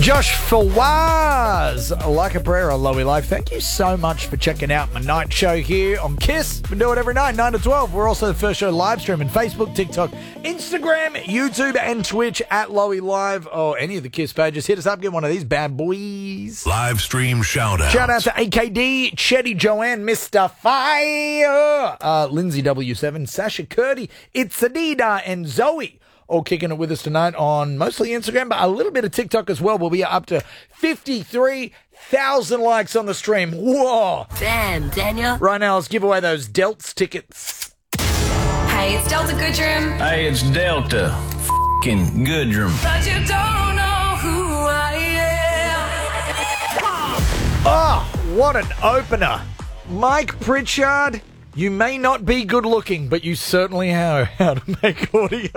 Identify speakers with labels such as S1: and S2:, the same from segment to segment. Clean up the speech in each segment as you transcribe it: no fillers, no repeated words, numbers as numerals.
S1: Josh Fawaz, like a prayer on Lowy Life. Thank you so much for checking out my night show here on KISS. We do it every night, 9 to 12. We're also the first show live stream on Facebook, TikTok, Instagram, YouTube, and Twitch at Lowy Live. Or any of the KISS pages. Hit us up, get one of these bad boys.
S2: Live stream shout out.
S1: Shout out to AKD, Chetty Joanne, Mr. Fire, Lindsay W7, Sasha Curdy, It's Adida, and Zoe. All kicking it with us tonight on mostly Instagram, but a little bit of TikTok as well. We'll be up to 53,000 likes on the stream. Whoa.
S3: Damn, Daniel.
S1: Right now, let's give away those Delts tickets.
S3: Hey, it's Delta Goodrum.
S4: Hey, it's Delta f***ing Goodrum.
S3: But you don't know who I am.
S1: Oh, what an opener. Mike Pritchard, you may not be good looking, but you certainly know how to make audio.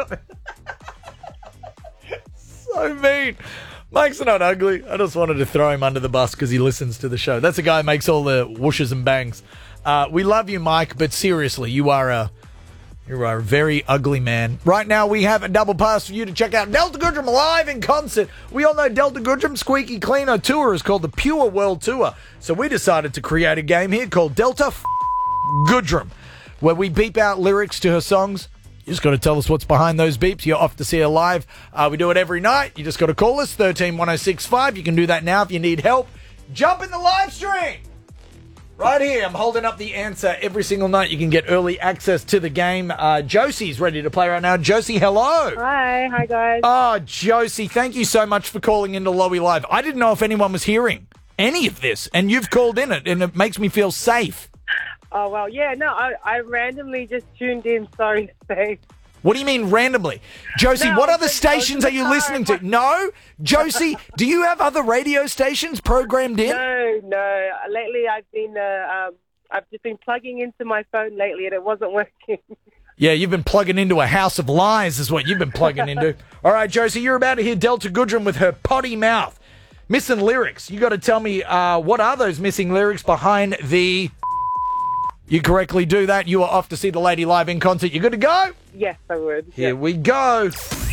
S1: So mean. Mike's not ugly. I just wanted to throw him under the bus because he listens to the show. That's the guy who makes all the whooshes and bangs. We love you, Mike, but seriously, you are a very ugly man. Right now, we have a double pass for you to check out Delta Goodrum live in concert. We all know Delta Goodrum's Squeaky Cleaner tour is called the Pure World Tour. So we decided to create a game here called Delta Goodrum, where we beep out lyrics to her songs. You just got to tell us what's behind those beeps. You're off to see her live. We do it every night. You just got to call us, 131065. You can do that now if you need help. Jump in the live stream. Right here, I'm holding up the answer every single night. You can get early access to the game. Josie's ready to play right now. Josie, hello.
S5: Hi guys.
S1: Oh, Josie, thank you so much for calling into Lowy Live. I didn't know if anyone was hearing any of this, and you've called in it, and it makes me feel safe.
S5: Oh, well, yeah, no, I randomly just tuned in, sorry to say.
S1: What do you mean randomly? Josie,
S5: No,
S1: what other
S5: I
S1: stations are you listening to? No? Josie, do you have other radio stations programmed in?
S5: No. Lately, I've just been plugging into my phone lately, and it wasn't working.
S1: Yeah, you've been plugging into a house of lies is what you've been plugging into. All right, Josie, you're about to hear Delta Goodrum with her potty mouth. Missing lyrics. You got to tell me what are those missing lyrics behind the... You correctly do that. You are off to see the lady live in concert. You good to go?
S5: Yes, I would.
S1: Here we go.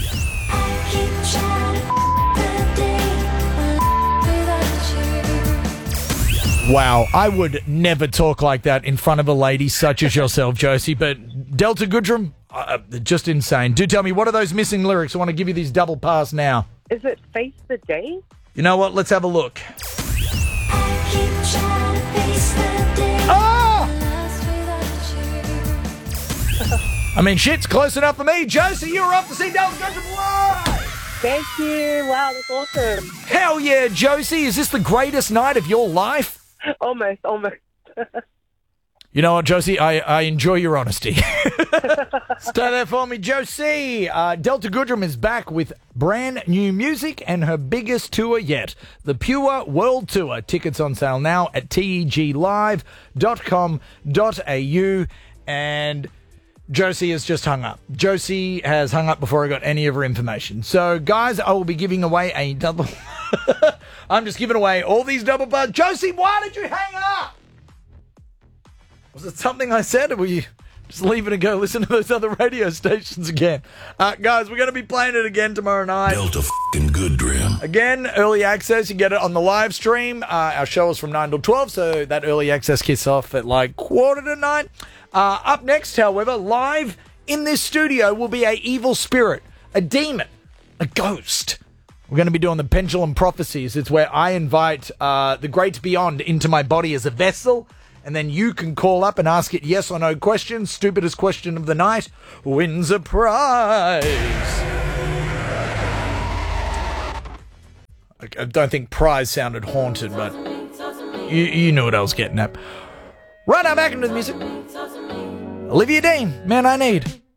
S1: Wow, I would never talk like that in front of a lady such as yourself, Josie, but Delta Goodrum, just insane. Do tell me, what are those missing lyrics? I want to give you these double pass now.
S5: Is it Face the Day?
S1: You know what? Let's have a look. I mean, shit's close enough for me. Josie, you're off to see Delta Goodrum live!
S5: Thank you. Wow, that's awesome.
S1: Hell yeah, Josie. Is this the greatest night of your life?
S5: Almost.
S1: You know what, Josie? I enjoy your honesty. Stay there for me, Josie. Delta Goodrum is back with brand new music and her biggest tour yet, the Pure World Tour. Tickets on sale now at teglive.com.au. And... Josie has just hung up. Josie has hung up before I got any of her information. So, guys, I will be giving away a double... I'm just giving away all these double bars. Josie, why did you hang up? Was it something I said, or were you just leaving and go listen to those other radio stations again? Guys, we're going to be playing it again tomorrow night.
S2: Delta f***ing Goodrum.
S1: Again, early access. You get it on the live stream. Our show is from 9 till 12, so that early access kicks off at like 8:45. Up next, however, live in this studio will be a evil spirit, a demon, a ghost. We're going to be doing the Pendulum Prophecies. It's where I invite the great beyond into my body as a vessel, and then you can call up and ask it yes or no questions. Stupidest question of the night wins a prize. I don't think prize sounded haunted, but you knew what I was getting at. Right now, back into the music. Olivia Dean, Man I Need.